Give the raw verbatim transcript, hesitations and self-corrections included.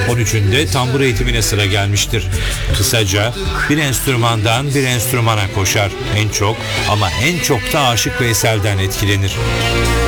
on üçünde tambur eğitimine sıra gelmiştir. Kısaca bir enstrümandan bir enstrümana koşar. En çok ama en çok da Aşık Veysel'den etkilenir.